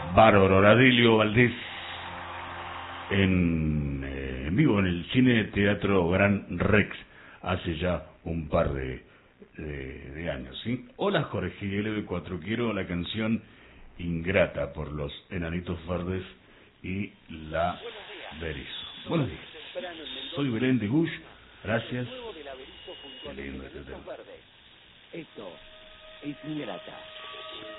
Bárbaro, Horadelio Valdés en vivo en el Cine Teatro Gran Rex hace ya un par de años, ¿sí? Hola Jorge, LB4, quiero la canción Ingrata por los Enanitos Verdes y la Berizo. Buenos días, soy Belén de Gush, gracias. Qué lindo este tema. Esto es Ingrata.